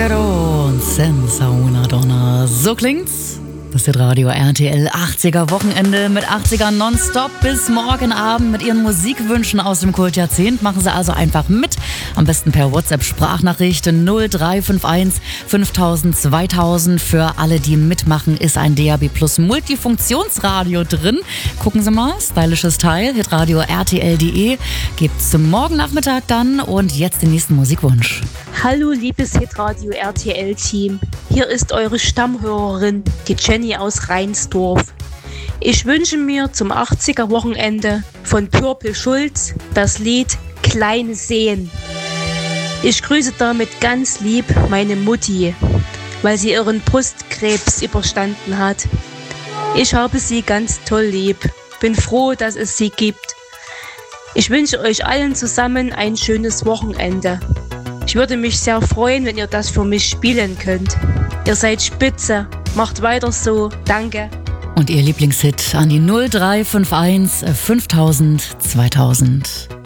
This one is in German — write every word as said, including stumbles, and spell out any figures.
Zucchero und Senza una donna. So klingt's. Das ist Radio R T L achtziger Wochenende mit achtziger nonstop bis morgen Abend mit Ihren Musikwünschen aus dem Kultjahrzehnt. Machen Sie also einfach mit. Am besten per WhatsApp-Sprachnachricht null drei fünf eins fünftausend zweitausend. Für alle, die mitmachen, ist ein D A B Plus Multifunktionsradio drin. Gucken Sie mal, stylisches Teil, hitradio R T L punkt de. Gibt's morgen Nachmittag dann und jetzt den nächsten Musikwunsch. Hallo liebes Hitradio R T L-Team, hier ist eure Stammhörerin, die Jenny aus Reinsdorf. Ich wünsche mir zum achtziger Wochenende von Purple Schulz das Lied Kleine Seen. Ich grüße damit ganz lieb meine Mutti, weil sie ihren Brustkrebs überstanden hat. Ich habe sie ganz toll lieb, bin froh, dass es sie gibt. Ich wünsche euch allen zusammen ein schönes Wochenende. Ich würde mich sehr freuen, wenn ihr das für mich spielen könnt. Ihr seid spitze. Macht weiter so. Danke. Und Ihr Lieblingshit an die null drei fünf eins fünftausend zweitausend.